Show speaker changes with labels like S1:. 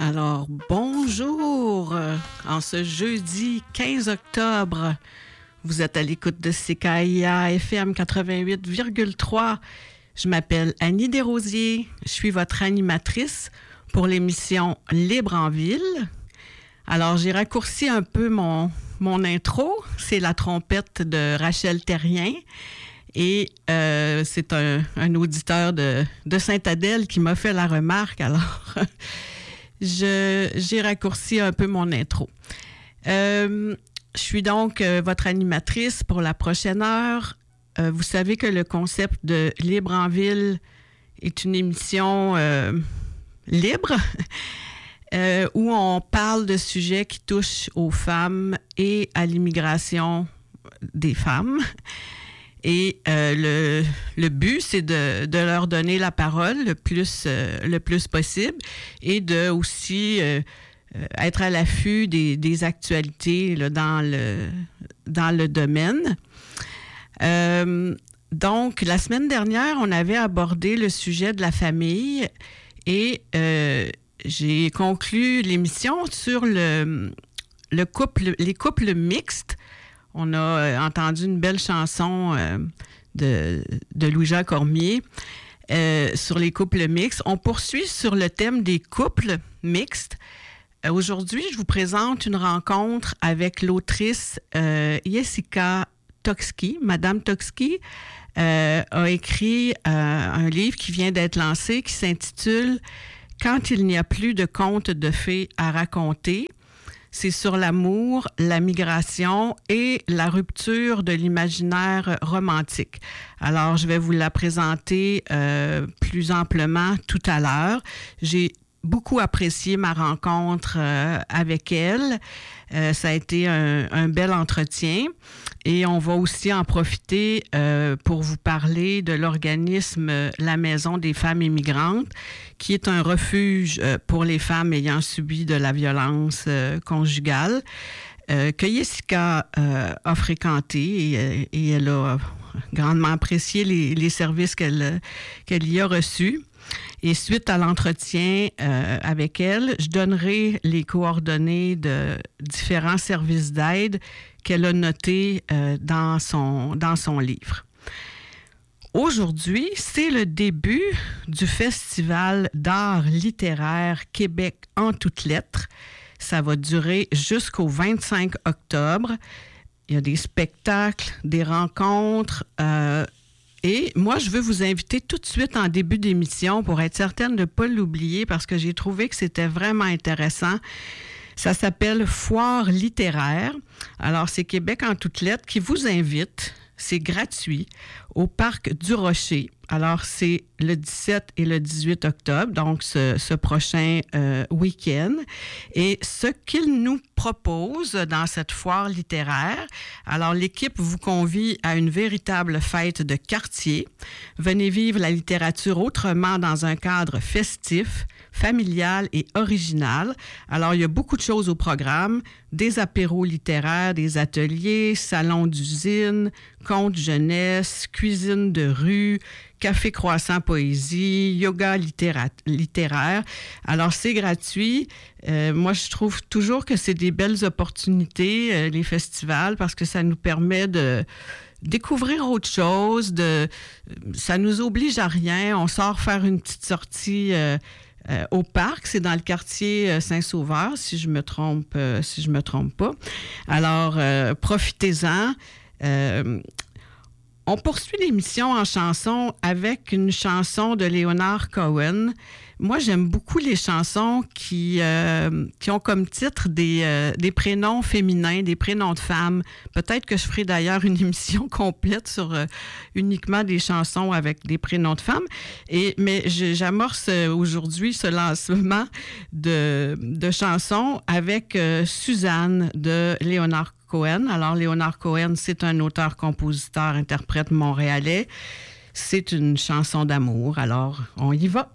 S1: Alors, bonjour! En ce jeudi 15 octobre, vous êtes à l'écoute de CKIA FM 88,3. Je m'appelle Annie Desrosiers. Je suis votre animatrice pour l'émission Libre en ville. Alors, j'ai raccourci un peu mon intro. C'est la trompette de Rachel Terrien. Et c'est un auditeur de Sainte-Adèle qui m'a fait la remarque. Alors, j'ai raccourci un peu mon intro. Je suis donc votre animatrice pour la prochaine heure. Vous savez que le concept de Libre en ville est une émission libre où on parle de sujets qui touchent aux femmes et à l'immigration des femmes. Et le but, c'est de leur donner la parole le plus possible et de aussi être à l'affût des actualités là, dans le domaine. Donc, la semaine dernière, on avait abordé le sujet de la famille et j'ai conclu l'émission sur les couples mixtes. On a entendu une belle chanson de Louis-Jean Cormier sur les couples mixtes. On poursuit sur le thème des couples mixtes. Aujourd'hui, je vous présente une rencontre avec l'autrice Jessica Toksky. Madame Toksky a écrit un livre qui vient d'être lancé qui s'intitule « Quand il n'y a plus de contes de fées à raconter ». C'est sur l'amour, la migration et la rupture de l'imaginaire romantique. Alors, je vais vous la présenter plus amplement tout à l'heure. J'ai beaucoup apprécié ma rencontre avec elle. Ça a été un bel entretien et on va aussi en profiter pour vous parler de l'organisme La Maison des femmes immigrantes, qui est un refuge pour les femmes ayant subi de la violence conjugale, que Jessica a fréquenté et elle a grandement apprécié les services qu'elle y a reçus. Et suite à l'entretien avec elle, je donnerai les coordonnées de différents services d'aide qu'elle a notés dans son livre. Aujourd'hui, c'est le début du Festival d'art littéraire Québec en toutes lettres. Ça va durer jusqu'au 25 octobre. Il y a des spectacles, des rencontres. Et moi, je veux vous inviter tout de suite en début d'émission pour être certaine de ne pas l'oublier parce que j'ai trouvé que c'était vraiment intéressant. Ça s'appelle Foire littéraire. Alors, c'est Québec en toutes lettres qui vous invite, c'est gratuit, au Parc du Rocher. Alors, c'est le 17 et le 18 octobre, donc ce prochain week-end. Et ce qu'il nous propose dans cette foire littéraire, alors l'équipe vous convie à une véritable fête de quartier. Venez vivre la littérature autrement dans un cadre festif, familial et original. Alors, il y a beaucoup de choses au programme, des apéros littéraires, des ateliers, salons d'usine, contes jeunesse, cuisine de rue, café croissant poésie, yoga littéraire. Alors, c'est gratuit. Moi, je trouve toujours que c'est des belles opportunités, les festivals, parce que ça nous permet de découvrir autre chose. Ça nous oblige à rien. On sort faire une petite sortie au parc. C'est dans le quartier Saint-Sauveur, si je me trompe pas. Alors, profitez-en. On poursuit l'émission en chanson avec une chanson de Leonard Cohen. Moi, j'aime beaucoup les chansons qui ont comme titre des prénoms féminins, des prénoms de femmes. Peut-être que je ferai d'ailleurs une émission complète sur uniquement des chansons avec des prénoms de femmes. Mais j'amorce aujourd'hui ce lancement de chansons avec Suzanne de Leonard Cohen. Alors, Leonard Cohen, c'est un auteur-compositeur, interprète montréalais. C'est une chanson d'amour. Alors, on y va.